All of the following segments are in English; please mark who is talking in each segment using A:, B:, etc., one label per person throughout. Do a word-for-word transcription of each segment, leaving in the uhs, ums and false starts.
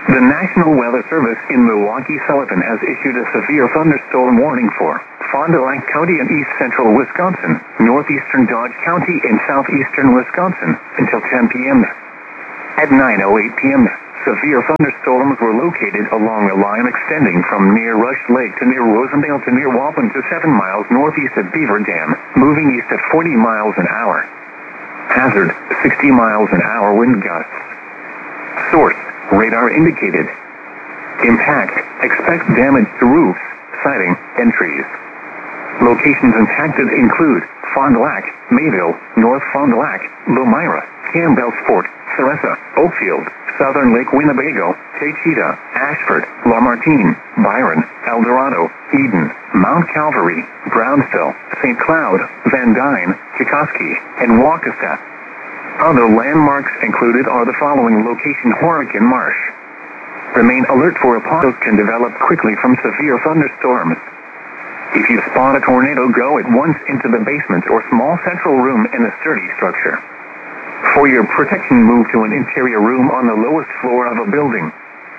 A: The National Weather Service in Milwaukee-Sullivan has issued a severe thunderstorm warning for Fond du Lac County in east central Wisconsin, northeastern Dodge County, and southeastern Wisconsin until ten p.m. At nine oh eight p.m., severe thunderstorms were located along a line extending from near Rush Lake to near Rosendale to near Walpen to seven miles northeast of Beaver Dam, moving east at forty miles an hour. Hazard, sixty miles an hour wind gusts. Source, radar indicated. Impact, expect damage to roofs, siding, and trees. Locations impacted include Fond du Lac, Mayville, North Fond du Lac, Lomira, Campbellsport, Theresa, Oakfield, Southern Lake Winnebago, Taycheedah, Ashford, Lamartine, Byron, El Dorado, Eden, Mount Calvary, Brownsville, Saint Cloud, Van Dyne, Kikoski, and Waukesha. Other landmarks included are the following location: Horicon Marsh. Remain alert for apocalypse can develop quickly from severe thunderstorms. If you spot a tornado, go at once into the basement or small central room in a sturdy structure. For your protection, move to an interior room on the lowest floor of a building.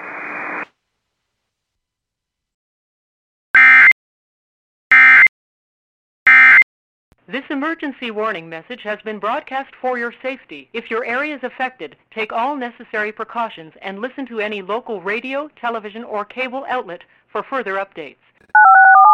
B: This emergency warning message has been broadcast for your safety. If your area is affected, take all necessary precautions and listen to any local radio, television, or cable outlet for further updates.